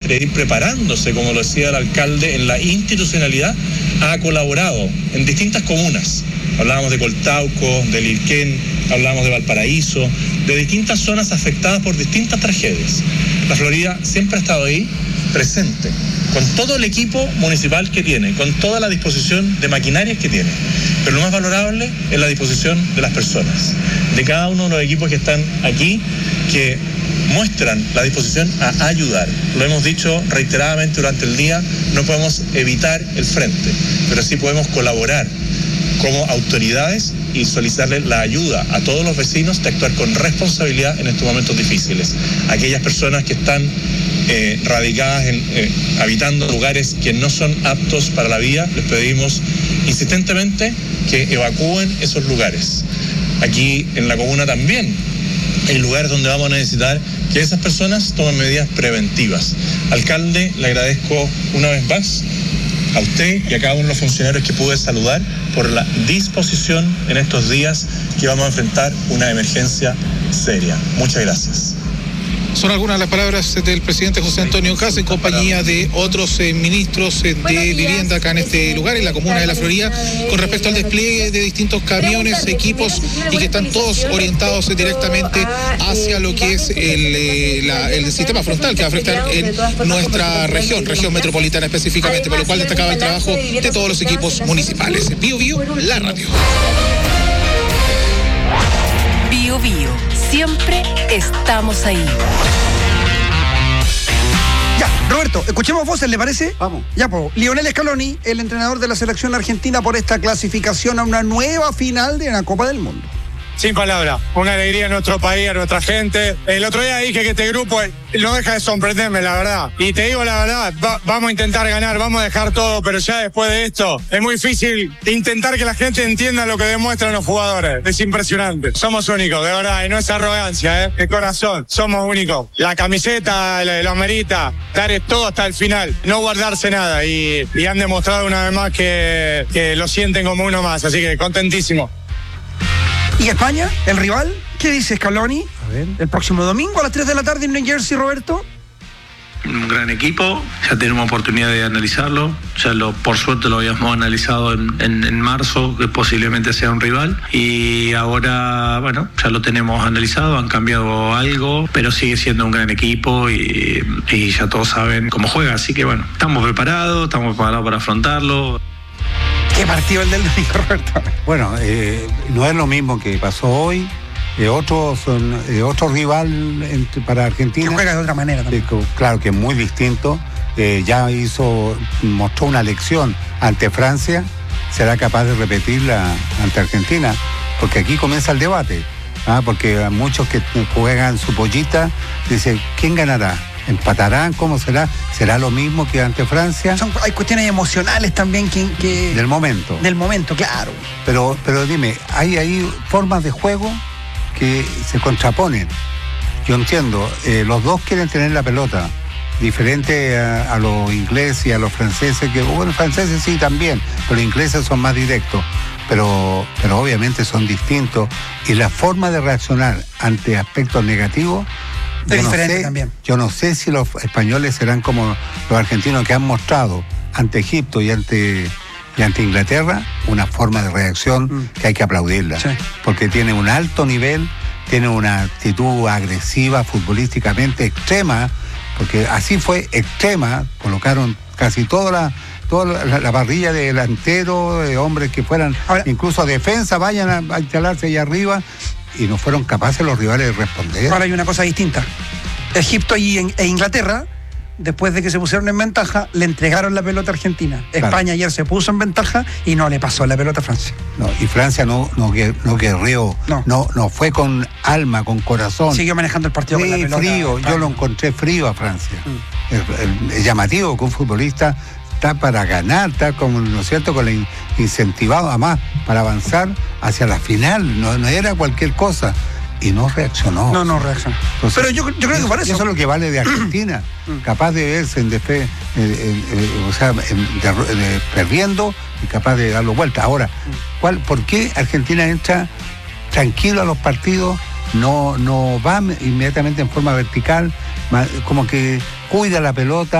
de ir preparándose, como lo decía el alcalde, en la institucionalidad, ha colaborado en distintas comunas. Hablábamos de Coltauco, de Lilquén, hablábamos de Valparaíso, de distintas zonas afectadas por distintas tragedias. La Florida siempre ha estado ahí, presente, con todo el equipo municipal que tiene, con toda la disposición de maquinarias que tiene. Pero lo más valorable es la disposición de las personas, de cada uno de los equipos que están aquí, que muestran la disposición a ayudar. Lo hemos dicho reiteradamente durante el día, no podemos evitar el frente, pero sí podemos colaborar como autoridades y solicitarle la ayuda a todos los vecinos de actuar con responsabilidad en estos momentos difíciles. Aquellas personas que están radicadas, habitando lugares que no son aptos para la vida, les pedimos insistentemente que evacúen esos lugares. Aquí en la comuna también hay lugares donde vamos a necesitar que esas personas tomen medidas preventivas. Alcalde, le agradezco una vez más a usted y a cada uno de los funcionarios que pude saludar por la disposición en estos días que vamos a enfrentar una emergencia seria. Muchas gracias. Son algunas de las palabras del presidente José Antonio Kast en compañía de otros ministros de vivienda acá en este lugar, en la comuna de La Florida, con respecto al despliegue de distintos camiones, equipos, y que están todos orientados directamente hacia lo que es el sistema frontal que va a afectar en nuestra región metropolitana específicamente, por lo cual destacaba el trabajo de todos los equipos municipales. Bio Bio, la radio. Bio Bio, siempre estamos ahí. Ya, Roberto, escuchemos voces, ¿le parece? Vamos. Ya, pues, Lionel Scaloni, el entrenador de la selección argentina, por esta clasificación a una nueva final de la Copa del Mundo. Sin palabras, una alegría a nuestro país, a nuestra gente. El otro día dije que este grupo no deja de sorprenderme, la verdad. Y te digo la verdad, vamos a intentar ganar, vamos a dejar todo, pero ya después de esto es muy difícil intentar que la gente entienda lo que demuestran los jugadores. Es impresionante. Somos únicos, de verdad, y no es arrogancia, de corazón. Somos únicos. La camiseta lo amerita, dar todo hasta el final, no guardarse nada. Y han demostrado una vez más que lo sienten como uno más, así que contentísimo. ¿Y España, el rival? ¿Qué dice Scaloni? A ver. El próximo domingo a las 3 de la tarde en New Jersey, Roberto. Un gran equipo, ya tenemos oportunidad de analizarlo, por suerte lo habíamos analizado en marzo, que posiblemente sea un rival, y ahora, bueno, ya lo tenemos analizado, han cambiado algo, pero sigue siendo un gran equipo y ya todos saben cómo juega, así que bueno, estamos preparados para afrontarlo. ¿Qué partido el del domingo, Roberto? Bueno, no es lo mismo que pasó hoy. Otro rival para Argentina. Que juega de otra manera también. Claro que es muy distinto. Ya mostró una lección ante Francia. ¿Será capaz de repetirla ante Argentina? Porque aquí comienza el debate. Porque muchos que juegan su pollita dicen, ¿quién ganará? ¿Empatarán? ¿Cómo será? ¿Será lo mismo que ante Francia? Hay cuestiones emocionales también que... Del momento. Del momento, claro. Pero dime, hay formas de juego que se contraponen. Yo entiendo, los dos quieren tener la pelota, diferente a los ingleses y a los franceses, que bueno, franceses sí también, pero los ingleses son más directos, pero obviamente son distintos, y la forma de reaccionar ante aspectos negativos es diferente también. Yo no sé si los españoles serán como los argentinos, que han mostrado ante Egipto y ante Inglaterra una forma de reacción que hay que aplaudirla. Sí. Porque tiene un alto nivel, tiene una actitud agresiva futbolísticamente extrema, porque así fue extrema, colocaron casi toda la parrilla de delanteros, de hombres que fueran, ahora, incluso a defensa, vayan a instalarse allá arriba, y no fueron capaces los rivales de responder. Ahora hay una cosa distinta. Egipto e Inglaterra, después de que se pusieron en ventaja, le entregaron la pelota a Argentina. Claro. España ayer se puso en ventaja y no le pasó la pelota a Francia. No, y Francia no guerreó, no fue con alma, con corazón. Siguió manejando el partido con la pelota. Frío, yo lo encontré frío a Francia. Es llamativo que un futbolista está para ganar, está como, ¿no es cierto?, con el incentivado además para avanzar hacia la final, no era cualquier cosa, y no reaccionó. No reaccionó. Entonces, pero yo creo que por eso es lo que vale de Argentina, capaz de verse perdiendo y capaz de darlo vuelta. Ahora, ¿por qué Argentina entra tranquilo a los partidos? No va inmediatamente en forma vertical, como que cuida la pelota.